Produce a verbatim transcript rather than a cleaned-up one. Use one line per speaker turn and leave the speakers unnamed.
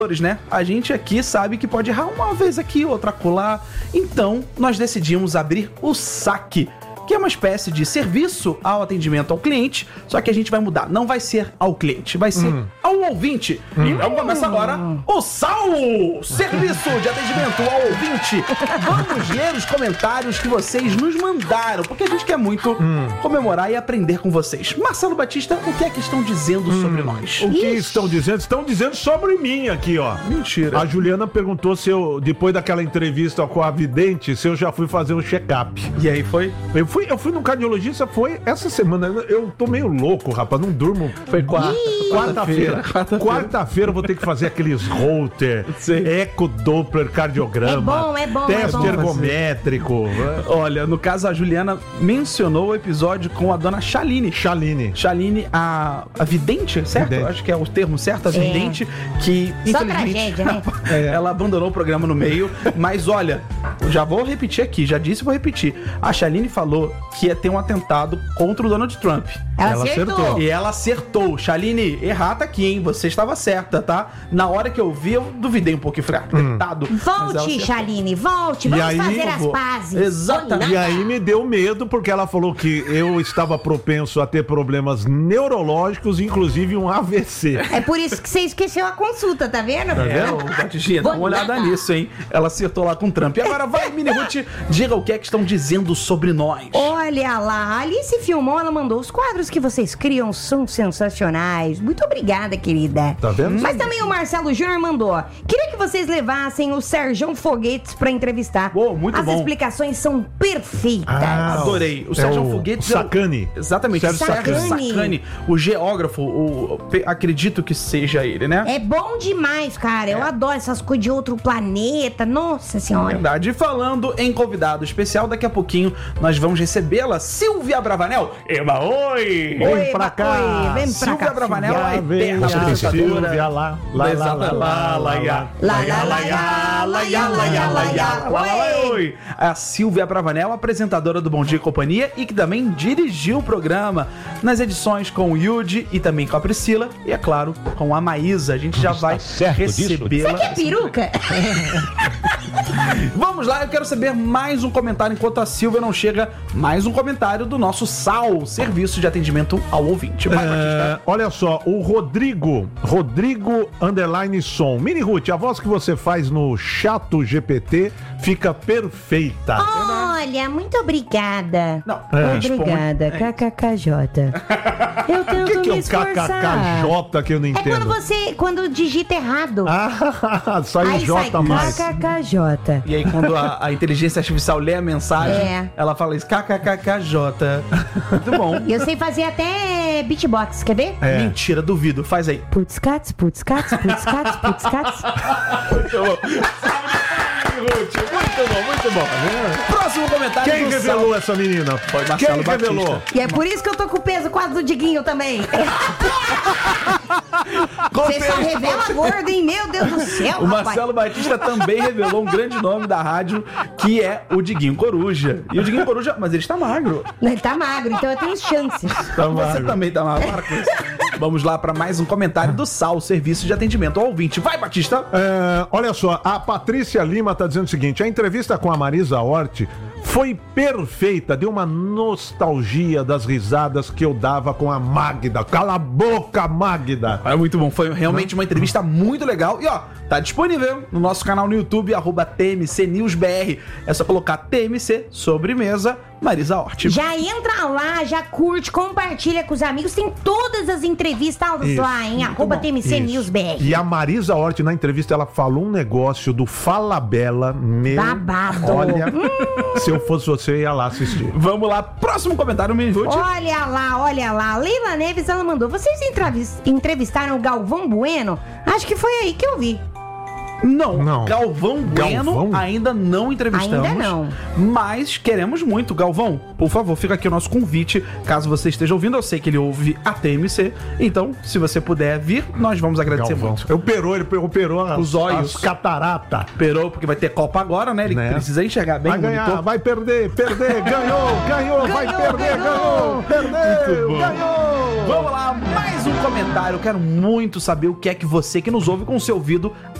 né? A gente aqui sabe que pode errar uma vez aqui, outra colar. Então, nós decidimos abrir o Saque, que é uma espécie de serviço ao atendimento ao cliente, só que a gente vai mudar. Não vai ser ao cliente, vai ser hum. ao ouvinte. Hum. Então começa agora o S A U, Serviço de Atendimento ao Ouvinte. Vamos ler os comentários que vocês nos mandaram, porque a gente quer muito hum. comemorar e aprender com vocês. Marcelo Batista, o que é que estão dizendo hum. sobre nós?
O que Ixi. estão dizendo? Estão dizendo sobre mim aqui, ó.
Mentira.
A Juliana perguntou se eu, depois daquela entrevista com a vidente, se eu já fui fazer um check-up.
E aí foi?
Eu fui Eu fui no cardiologista, foi essa semana. Eu tô meio louco, rapaz, não durmo.
Foi quarta,
quarta-feira. Quarta-feira quarta eu vou ter que fazer aqueles Holter, eco Doppler cardiograma.
É bom, é bom.
Teste
é bom.
ergométrico.
Olha, no caso, a Juliana mencionou o episódio com a dona Chaline.
Chaline.
Chaline, a, a vidente, certo?
Vidente.
Acho que é o termo certo, a é. vidente, que
Só
infelizmente
tragédia, né?
ela abandonou o programa no meio. Mas olha, já vou repetir aqui, já disse e vou repetir. A Chaline falou que ia ter um atentado contra o Donald Trump.
Ela, ela acertou. acertou.
E ela acertou. Chaline, errata aqui, hein? Você estava certa, tá? Na hora que eu vi, eu duvidei um pouquinho. Falei, atentado.
Hum. Volte, Chaline, volte. Vamos aí, fazer as pazes.
Exatamente. E aí me deu medo, porque ela falou que eu estava propenso a ter problemas neurológicos, inclusive um A V C.
É por isso que você esqueceu a consulta, tá vendo?
Tá vendo? Batistinha, dá uma olhada nisso, hein? Ela acertou lá com o Trump. E agora vai, Mini Ruth, diga o que é que estão dizendo sobre nós.
Olha lá, a Alice filmou, ela mandou os quadros que vocês criam são sensacionais. Muito obrigada, querida.
Tá vendo?
Mas também o Marcelo Júnior mandou, ó, queria que vocês levassem o Sérgio Foguetes pra entrevistar.
Oh, muito
As
bom.
explicações são perfeitas.
Ah, adorei. O Sérgio
é
Foguetes...
O Sacani.
É o, exatamente.
Sérgio
Sacani.
Sacani. O geógrafo, o, acredito que seja ele, né?
É bom demais, cara. Eu é. adoro essas coisas de outro planeta. Nossa senhora.
Verdade. E falando em convidado especial, daqui a pouquinho nós vamos recebê-la, Silvia Bravanel. Eba, oi!
Vem oi, pra cá!
Oi, vem pra
Silvia
cá.
Bravanel é eterna apresentadora.
Silvia, lá, lá, lá, lá, lá, lá, lá, lá,
lá, lá,
oi! A Silvia Bravanel, apresentadora do Bom Dia e Companhia e que também dirigiu o programa nas edições com o Yudi e também com a Priscila e, é claro, com a Maísa. A gente já vai recebê-la.
Você quer peruca?
Vamos lá, eu quero saber mais um comentário enquanto a Silvia não chega. Mais um comentário do nosso S A U, Serviço de Atendimento ao Ouvinte. Vai,
é, olha só, o Rodrigo, Rodrigo Underline Som. Mini Ruth, a voz que você faz no Chato G P T fica perfeita.
Olha, muito obrigada.
Não,
é. Obrigada, é. K K K J. Eu tento
o que, que
me
é o
esforçar.
K K K J que eu não entendo?
É quando você, quando digita errado.
Ah, sai o J mais.
K K K J.
E aí quando a, a inteligência artificial lê a mensagem,
é.
ela fala isso, K K K K J. Muito bom.
Eu sei fazer até beatbox, quer ver?
É. Mentira, duvido. Faz aí.
Putz cats, putz cats, putz cats, putz cats.
Muito bom. Muito bom, muito bom. Próximo comentário.
Quem revelou Sal... essa menina?
Foi Marcelo
Quem revelou?
Batista.
E é por isso que eu tô com o peso quase do Diguinho também. Você só revela gordo, hein? Meu Deus do céu,
O
rapaz.
Marcelo Batista também revelou um grande nome da rádio, que é o Diguinho Coruja. E o Diguinho Coruja, mas ele está magro.
Ele tá magro, então eu tenho chances.
Tá Você magro. também tá magro. Para com isso. Vamos lá para mais um comentário do S A U, Serviço de Atendimento ao Ouvinte. Vai, Batista!
É, olha só, a Patrícia Lima tá dizendo o seguinte, a entrevista com a Marisa Hort foi perfeita, deu uma nostalgia das risadas que eu dava com a Magda. Cala a boca, Magda!
É muito bom, foi realmente uma entrevista muito legal. E ó, tá disponível no nosso canal no YouTube, arroba T M C News B R. É só colocar T M C Sobremesa Marisa Hort.
Já entra lá, já curte, compartilha com os amigos. Tem todas as entrevistas
Isso,
lá, hein? Arroba T M C
Isso.
News B R.
E a Marisa Hort, na entrevista, ela falou um negócio do Falabella. Meu,
babado.
Olha, hum. se eu fosse você, eu ia lá assistir.
Vamos lá, próximo comentário, Mini Ruth.
Olha lá, olha lá. Leila Neves, ela mandou. Vocês entrevistaram o Galvão Bueno? Acho que foi aí que eu vi.
Não,
não.
Galvão Bueno
Galvão?
ainda não entrevistamos.
Ainda não.
Mas queremos muito. Galvão, por favor, fica aqui o nosso convite. Caso você esteja ouvindo, eu sei que ele ouve a T M C. Então, se você puder vir, nós vamos agradecer
Galvão.
muito.
Operou, ele operou as,
os olhos.
As catarata.
Operou, porque vai ter Copa agora, né? Ele né? precisa enxergar bem.
Vai ganhar, monitor. Vai perder, perder, ganhou, ganhou, ganhou, vai perder, ganhou, ganhou, perdeu, ganhou.
Vamos lá, mais um comentário. Eu quero muito saber o que é que você que nos ouve com o seu ouvido